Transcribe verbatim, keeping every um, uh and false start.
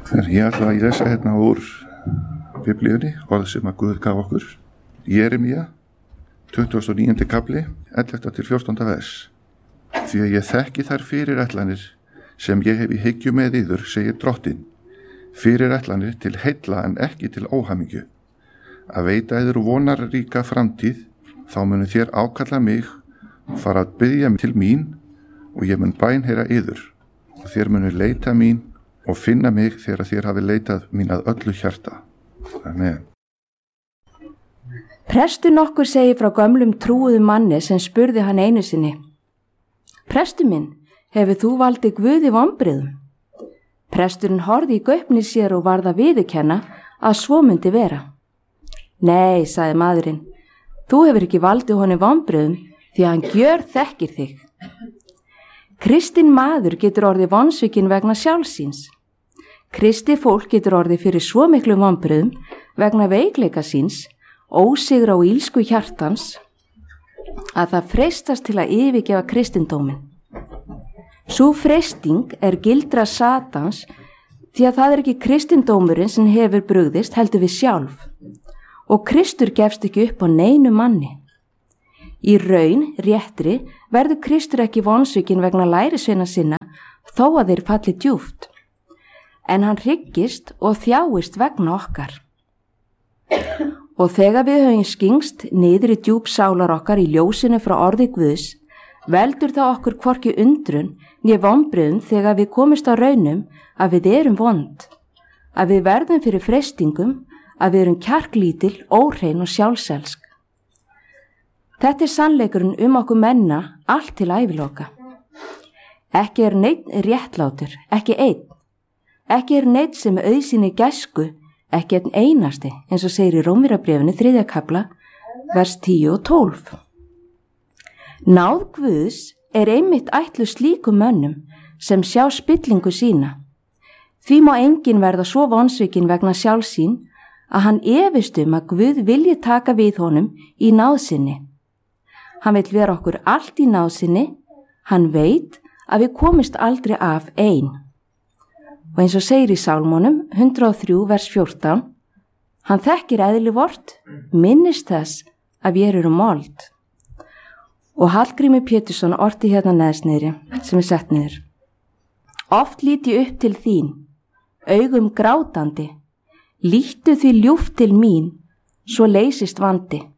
Ég ætla að lesa hérna úr Biblíunni, orð sem að Guð gaf okkur. Jeremía, tuttugasta og níundi kafli, ellefta til fjórtánda vers. Því að ég þekki þær fyrirætlanir sem ég hef í hyggju með yður, segir Drottinn. Fyrirætlanir til heilla en ekki til óhamingju. Að veita yður vonarríka framtíð, þá munu þér ákalla mig og fara að biðja til mín og ég mun bænheyra yður. Og þér munu leita mín og finna mig þegar þér hafi leitað mín að öllu hjarta. Amen. Prestur nokkur segir frá gömlum trúuðum manni sem spurði hann einu sinni: Prestur minn, hefur þú valdið Guði vonbrigðum? Presturinn horfði í gaupnir sér og varð að viðurkenna að svo myndi vera. Nei, sagði maðurinn, þú hefur ekki valdið honum vonbrigðum því að hann gjör þekkir þig. Kristinn maður getur orðið vonsvikinn vegna sjálfsíns. Kristið fólk getur orðið fyrir svo miklu vonbrigðum vegna veikleika síns, ósigra og ílsku hjartans, að það freistast til að yfirgefa kristindóminn. Sú freisting er gildra Satans því að það er ekki kristindómurinn sem hefur brugðist heldur við sjálf og Kristur gefst ekki upp á neinu manni. Í raun, réttri, verður Kristur ekki vonsvikinn vegna lærisveina sinna þó að þeir falli djúpt, en hann hryggist og þjáist vegna okkar. Og þegar við höfum skingst niður í djúp sálar okkar í ljósinu frá orði Guðs, veldur það okkur hvorki undrun né vonbrigðum þegar við komist á raunum að við erum vond, að við verðum fyrir freistingum, að við erum kjarklítil, óhrein og sjálfselsk. Þetta er sannleikurinn um okkur menna allt til æviloka. Ekki er neitt réttlátur, ekki einn. Ekki er neitt sem auðsýnir gæsku, ekki einn einasti, eins og segir í Rómverjabréfinu þriðja kafla, vers tíu og tólf. Náð Guðs er einmitt ætluð slíkum mönnum sem sjá spillingu sína. Því má enginn verða svo vonsvikinn vegna sjálfsín að hann efist um að Guð vilji taka við honum í náðsinni. Hann vill vera okkur allt í náðsinni, hann veit að við komist aldrei af ein. Og eins og segir í Sálmónum hundrað og þrjú vers fjórtán, hann þekkir eðli vort, minnist þess að við erum mold. Og Hallgrímur Pétursson orti hérna neðst niðri, sem er sett niður. Oft lít ég upp til þín, augum grátandi, líttu því ljúft til mín, svo leysist vandi.